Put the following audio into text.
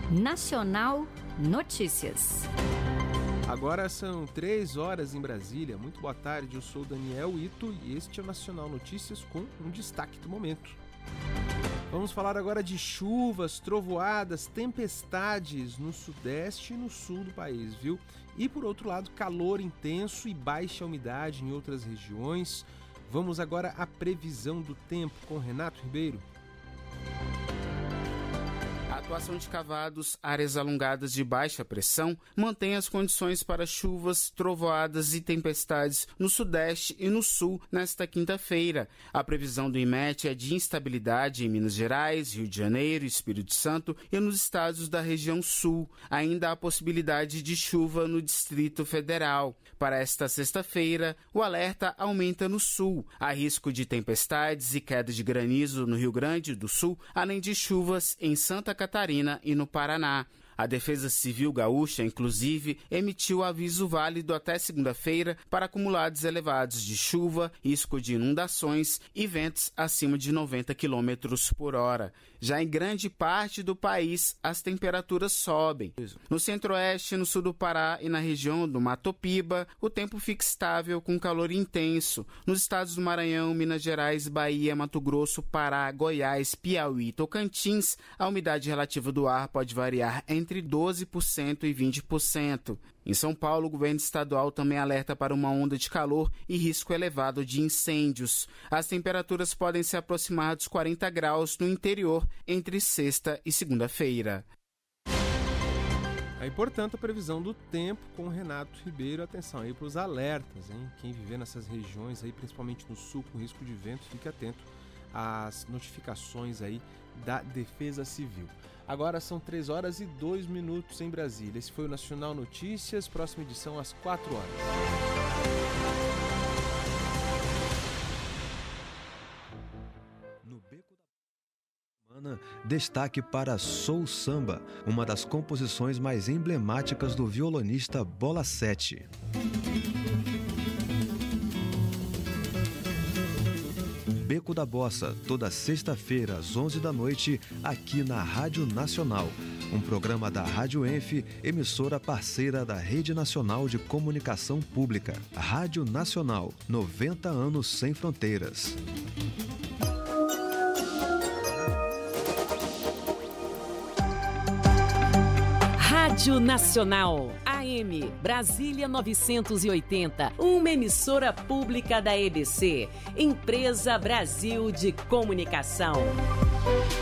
Nacional Notícias. Agora são 3 horas em Brasília. Muito boa tarde, eu sou Daniel Ito e este é o Nacional Notícias com um destaque do momento. Vamos falar agora de chuvas, trovoadas, tempestades no sudeste e no sul do país, viu? E por outro lado, calor intenso e baixa umidade em outras regiões. Vamos agora à previsão do tempo com Renato Ribeiro. A atuação de cavados, áreas alongadas de baixa pressão, mantém as condições para chuvas, trovoadas e tempestades no sudeste e no sul nesta quinta-feira. A previsão do IMET é de instabilidade em Minas Gerais, Rio de Janeiro, Espírito Santo e nos estados da região sul. Ainda há possibilidade de chuva no Distrito Federal. Para esta sexta-feira, o alerta aumenta no sul. Há risco de tempestades e queda de granizo no Rio Grande do Sul, além de chuvas em Santa Catarina e no Paraná. A Defesa Civil Gaúcha, inclusive, emitiu aviso válido até segunda-feira para acumulados elevados de chuva, risco de inundações e ventos acima de 90 km por hora. Já em grande parte do país, as temperaturas sobem. No centro-oeste, no sul do Pará e na região do Mato Piba, o tempo fica estável com calor intenso. Nos estados do Maranhão, Minas Gerais, Bahia, Mato Grosso, Pará, Goiás, Piauí e Tocantins, a umidade relativa do ar pode variar entre 12% e 20%. Em São Paulo, o governo estadual também alerta para uma onda de calor e risco elevado de incêndios. As temperaturas podem se aproximar dos 40 graus no interior entre sexta e segunda-feira. Aí, portanto, a previsão do tempo com Renato Ribeiro. Atenção aí para os alertas, hein? Quem viver nessas regiões aí, principalmente no sul, com risco de vento, fique atento às notificações aí da Defesa Civil. Agora são 3 horas e 2 minutos em Brasília. Esse foi o Nacional Notícias, próxima edição às 4 horas. No Beco da Semana, destaque para Soul Samba, uma das composições mais emblemáticas do violonista Bola 7. Beco da Bossa, toda sexta-feira às 11 da noite, aqui na Rádio Nacional. Um programa da Rádio Enf, emissora parceira da Rede Nacional de Comunicação Pública. Rádio Nacional, 90 anos sem fronteiras. Rádio Nacional, AM, Brasília 980, uma emissora pública da EBC, Empresa Brasil de Comunicação.